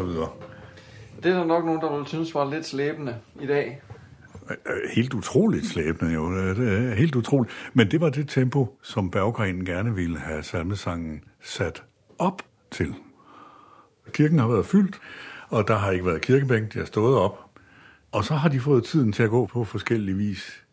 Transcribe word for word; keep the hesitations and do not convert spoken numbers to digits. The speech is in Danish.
så videre. Det er der nok nogen, der vil synes var lidt slæbende i dag. Helt utroligt slæbende, jo. Det er helt utroligt. Men det var det tempo, som Berggren gerne ville have salmesangen sat op til. Kirken har været fyldt, og der har ikke været kirkebænk, de har stået op. Og så har de fået tiden til at gå på forskellige vis